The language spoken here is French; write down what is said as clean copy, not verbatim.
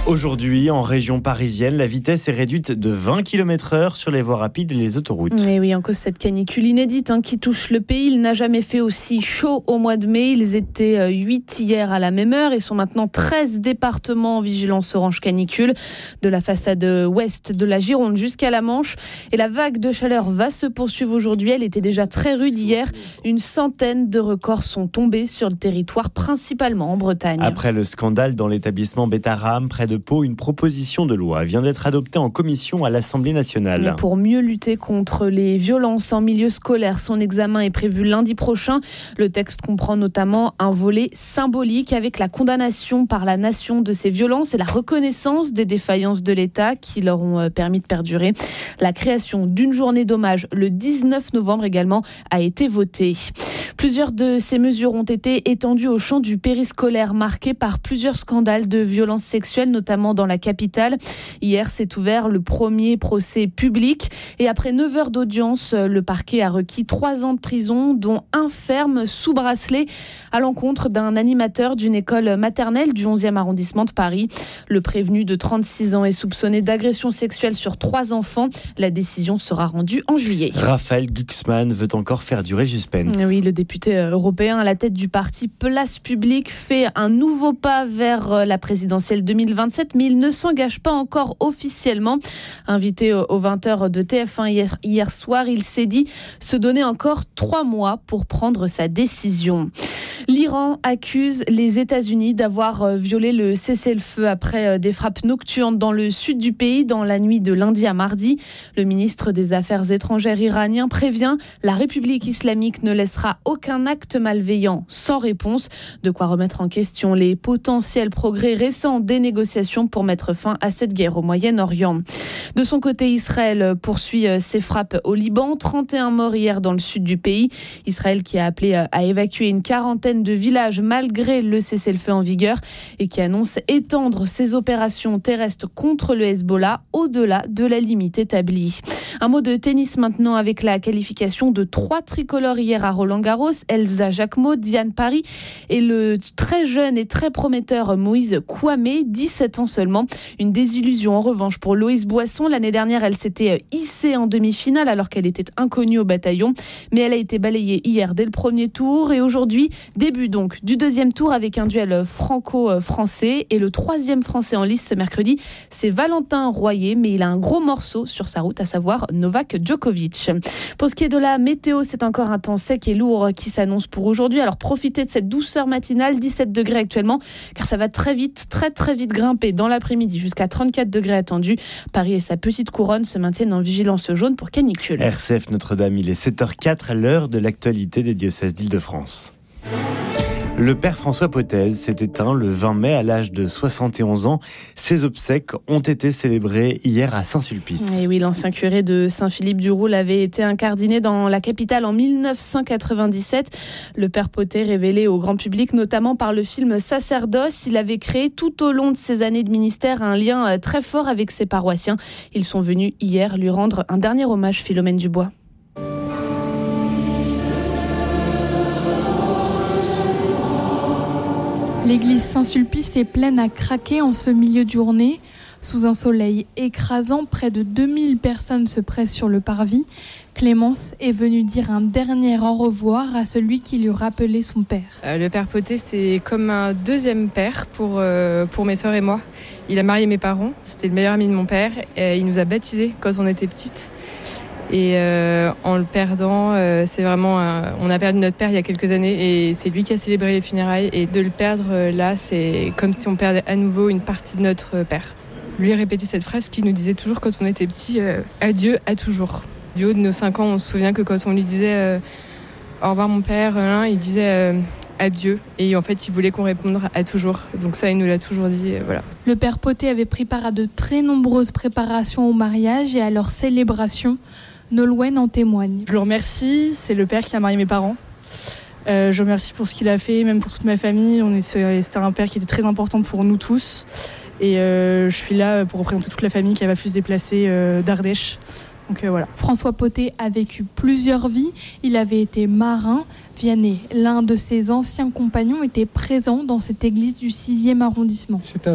Aujourd'hui, en région parisienne, la vitesse est réduite de 20 km/h sur les voies rapides et les autoroutes. Mais oui, en cause cette canicule inédite qui touche le pays. Il n'a jamais fait aussi chaud au mois de mai. Ils étaient 8 hier à la même heure et sont maintenant 13 départements en vigilance orange canicule. De la façade ouest de la Gironde jusqu'à la Manche. Et la vague de chaleur va se poursuivre aujourd'hui. Elle était déjà très rude hier. Une centaine de records sont tombés sur le territoire, principalement en Bretagne. Après le scandale dans l'établissement Betaram, près de Pau, une proposition de loi vient d'être adoptée en commission à l'Assemblée nationale. Pour mieux lutter contre les violences en milieu scolaire, son examen est prévu lundi prochain. Le texte comprend notamment un volet symbolique avec la condamnation par la nation de ces violences et la reconnaissance des défaillances de l'État qui leur ont permis de perdurer. La création d'une journée d'hommage le 19 novembre également a été votée. Plusieurs de ces mesures ont été étendues au champ du périscolaire marqué par plusieurs scandales de violences sexuelles, notamment dans la capitale. Hier s'est ouvert le premier procès public et après 9 heures d'audience, le parquet a requis 3 ans de prison, dont un ferme sous bracelet à l'encontre d'un animateur d'une école maternelle du 11e arrondissement de Paris. Le prévenu de 36 ans est soupçonné d'agression sexuelle sur 3 enfants. La décision sera rendue en juillet. Raphaël Glucksmann veut encore faire durer le suspense. Oui, le député européen à la tête du parti Place Publique fait un nouveau pas vers la présidentielle 2027, mais il ne s'engage pas encore officiellement. Invité aux 20h de TF1 hier soir, il s'est dit se donner encore 3 mois pour prendre sa décision. L'Iran accuse les États-Unis d'avoir violé le cessez-le-feu après des frappes nocturnes dans le sud du pays dans la nuit de lundi à mardi. Le ministre des Affaires étrangères iranien prévient la République islamique ne laissera aucun acte malveillant sans réponse. De quoi remettre en question les potentiels progrès récents des négociations pour mettre fin à cette guerre au Moyen-Orient. De son côté, Israël poursuit ses frappes au Liban. 31 morts hier dans le sud du pays. Israël qui a appelé à évacuer une quarantaine de villages malgré le cessez-le-feu en vigueur et qui annonce étendre ses opérations terrestres contre le Hezbollah au-delà de la limite établie. Un mot de tennis maintenant avec la qualification de 3 tricolores hier à Roland-Garros. Elsa Jacquemot, Diane Paris et le très jeune et très prometteur Moïse Kouamé, 17 ans seulement. Une désillusion en revanche pour Loïs Boisson. L'année dernière, elle s'était hissée en demi-finale alors qu'elle était inconnue au bataillon. Mais elle a été balayée hier dès le premier tour et aujourd'hui, début donc du deuxième tour avec un duel franco-français. Et le 3e français en lice ce mercredi, c'est Valentin Royer, mais il a un gros morceau sur sa route, à savoir Novak Djokovic. Pour ce qui est de la météo, c'est encore un temps sec et lourd qui s'annonce pour aujourd'hui. Alors profitez de cette douceur matinale, 17 degrés actuellement, car ça va très vite grimper dans l'après-midi jusqu'à 34 degrés attendus. Paris et sa petite couronne se maintiennent en vigilance jaune pour canicule. RCF Notre-Dame, il est 7h04 à l'heure de l'actualité des diocèses d'Île-de-France. Le père François Potez s'est éteint le 20 mai à l'âge de 71 ans. Ses obsèques ont été célébrées hier à Saint-Sulpice. Et oui, l'ancien curé de Saint-Philippe-du-Roule avait été incardiné dans la capitale en 1997. Le père Potez, révélé au grand public, notamment par le film Sacerdoce, il avait créé tout au long de ses années de ministère un lien très fort avec ses paroissiens. Ils sont venus hier lui rendre un dernier hommage, Philomène Dubois. L'église Saint-Sulpice est pleine à craquer en ce milieu de journée. Sous un soleil écrasant, près de 2000 personnes se pressent sur le parvis. Clémence est venue dire un dernier au revoir à celui qui lui rappelait son père. Le père Potez, c'est comme un deuxième père pour mes sœurs et moi. Il a marié mes parents, c'était le meilleur ami de mon père. Et il nous a baptisés quand on était petites. Et en le perdant, c'est vraiment on a perdu notre père il y a quelques années et c'est lui qui a célébré les funérailles. Et de le perdre là, c'est comme si on perdait à nouveau une partie de notre père. Lui répétait cette phrase qu'il nous disait toujours quand on était petit, adieu à toujours. Du haut de nos 5 ans, on se souvient que quand on lui disait au revoir mon père, il disait adieu. Et en fait, il voulait qu'on réponde à toujours. Donc ça, il nous l'a toujours dit, voilà. Le père Potez avait pris part à de très nombreuses préparations au mariage et à leur célébration. Nolwenn en témoigne. Je le remercie, c'est le père qui a marié mes parents. Je le remercie pour ce qu'il a fait, même pour toute ma famille. C'était un père qui était très important pour nous tous. Et je suis là pour représenter toute la famille qui va pu se déplacer d'Ardèche. Donc voilà. François Potez a vécu plusieurs vies. Il avait été marin. Vianney, l'un de ses anciens compagnons, était présent dans cette église du 6e arrondissement.